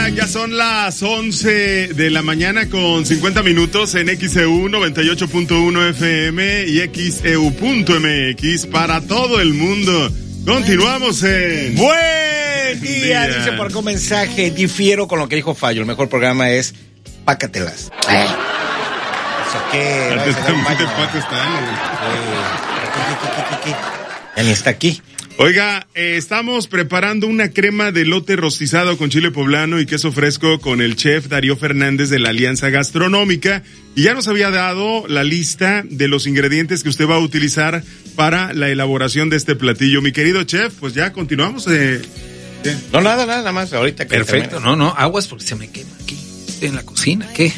Ya son las 11 de la mañana con 50 minutos en XEU 98.1 FM y XEU.mx para todo el mundo. Continuamos en... Buen día, dice por acá un mensaje. Difiero con lo que dijo Fallo. El mejor programa es Pácatelas. ¿Eso qué? Ya ni está aquí. Oiga, estamos preparando una crema de elote rostizado con chile poblano y queso fresco con el chef Darío Fernández de la Alianza Gastronómica, y ya nos había dado la lista de los ingredientes que usted va a utilizar para la elaboración de este platillo. Mi querido chef, pues ya continuamos. No, nada más ahorita. Que perfecto, no, aguas porque se me quema aquí en la cocina, ¿qué?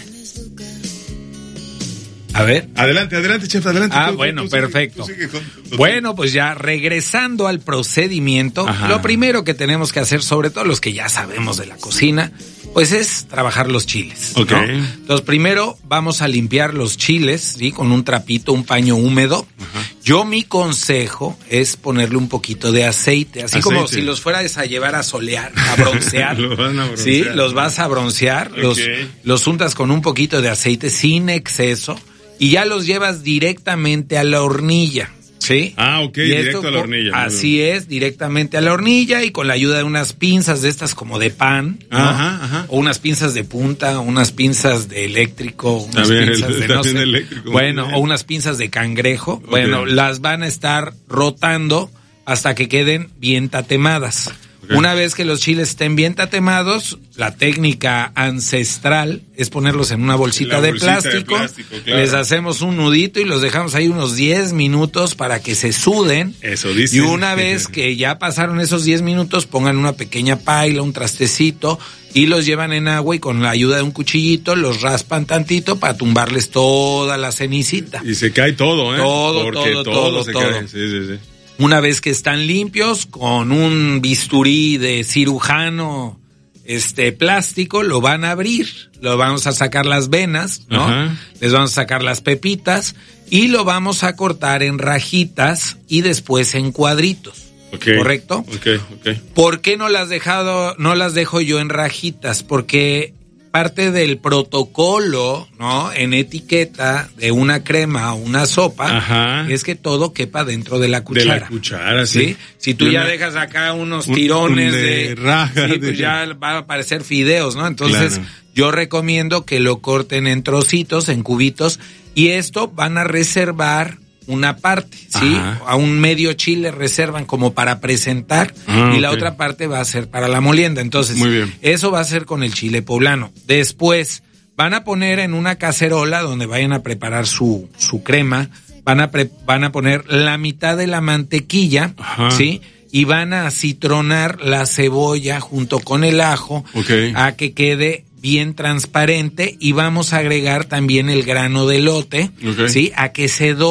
A ver. Adelante, chef, adelante. Bueno, perfecto. Bueno, pues ya regresando al procedimiento, lo primero que tenemos que hacer, sobre todo los que ya sabemos de la cocina, pues es trabajar los chiles, ¿no? Entonces, primero vamos a limpiar los chiles, ¿sí? Con un trapito, un paño húmedo. Mi consejo es ponerle un poquito de aceite, así como si los fueras a llevar a solear, a broncear. Sí, los vas a broncear, los untas con un poquito de aceite sin exceso y ya los llevas directamente a la hornilla. ¿Sí? Directo a la hornilla. Así es, directamente a la hornilla y con la ayuda de unas pinzas de estas como de pan, ¿no? O unas pinzas de punta, unas pinzas de eléctrico, unas pinzas de no sé. Eléctrico, o unas pinzas de cangrejo. Bueno, las van a estar rotando hasta que queden bien tatemadas. Una vez que los chiles estén bien tatemados, la técnica ancestral es ponerlos en una bolsita de plástico, claro. Les hacemos un nudito y los dejamos ahí unos 10 minutos para que se suden. Eso dice. Y una vez que ya pasaron esos 10 minutos, pongan una pequeña paila, un trastecito y los llevan en agua y con la ayuda de un cuchillito los raspan tantito para tumbarles toda la cenicita. Y se cae todo, Todo se cae. Sí. Una vez que están limpios, con un bisturí de cirujano plástico, lo van a abrir, lo vamos a sacar las venas, ¿no? Les vamos a sacar las pepitas y lo vamos a cortar en rajitas y después en cuadritos. ¿Correcto? ¿Por qué no las dejo yo en rajitas? Porque parte del protocolo, ¿no? En etiqueta de una crema o una sopa, es que todo quepa dentro de la cuchara. De la cuchara, sí. Si tú ya dejas acá unos tirones de raja, pues ya va a aparecer fideos, ¿no? Entonces, yo recomiendo que lo corten en trocitos, en cubitos, y esto van a reservar una parte, ¿sí? A un medio chile reservan como para presentar y la otra parte va a ser para la molienda. Entonces, eso va a ser con el chile poblano. Después, van a poner en una cacerola donde vayan a preparar su crema, van a poner la mitad de la mantequilla, ¿sí? Y van a acitronar la cebolla junto con el ajo a que quede bien transparente y vamos a agregar también el grano de elote, ¿sí? A que se